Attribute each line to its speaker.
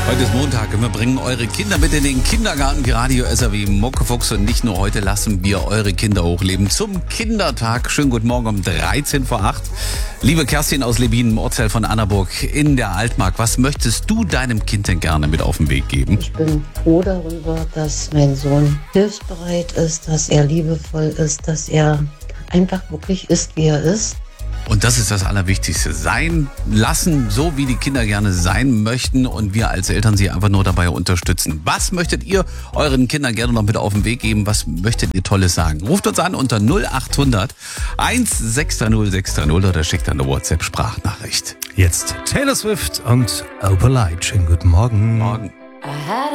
Speaker 1: Heute ist Montag und wir bringen eure Kinder mit in den Kindergarten. Die Radio SAW Muckefuchs, und nicht nur heute lassen wir eure Kinder hochleben zum Kindertag. Schönen guten Morgen um 13 vor 8. Liebe Kerstin aus Lebin, im Ortsteil von Annaburg in der Altmark, was möchtest du deinem Kind denn gerne mit auf den Weg geben?
Speaker 2: Ich bin froh darüber, dass mein Sohn hilfsbereit ist, dass er liebevoll ist, dass er einfach wirklich ist, wie er ist.
Speaker 1: Und das ist das Allerwichtigste. Sein lassen, so wie die Kinder gerne sein möchten, und wir als Eltern sie einfach nur dabei unterstützen. Was möchtet ihr euren Kindern gerne noch mit auf den Weg geben? Was möchtet ihr Tolles sagen? Ruft uns an unter 0800 1630 630 oder schickt eine WhatsApp-Sprachnachricht.
Speaker 3: Jetzt Taylor Swift und Opalite. Schönen guten Morgen.
Speaker 1: Morgen.